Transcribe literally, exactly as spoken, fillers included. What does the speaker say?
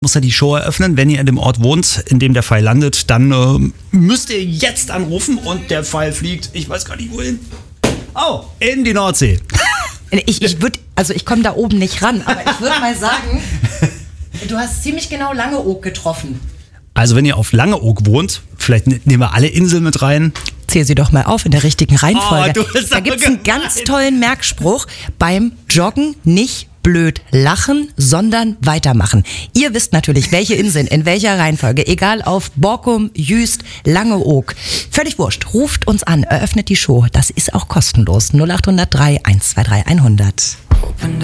Muss er die Show eröffnen. Wenn ihr in dem Ort wohnt, in dem der Pfeil landet, dann äh, müsst ihr jetzt anrufen und der Pfeil fliegt, ich weiß gar nicht wohin. Oh, in die Nordsee. Ich, ich würde, also ich komme da oben nicht ran, aber ich würde mal sagen, du hast ziemlich genau Langeoog getroffen. Also wenn ihr auf Langeoog wohnt, vielleicht nehmen wir alle Inseln mit rein. Zähl sie doch mal auf in der richtigen Reihenfolge. Oh, da gibt es einen ganz tollen Merkspruch: Beim Joggen nicht blöd lachen, sondern weitermachen. Ihr wisst natürlich, welche Inseln, in welcher Reihenfolge, egal auf Borkum, Jüst, Langeoog. Völlig wurscht, ruft uns an, eröffnet die Show. Das ist auch kostenlos. null acht null drei eins zwei drei hundert.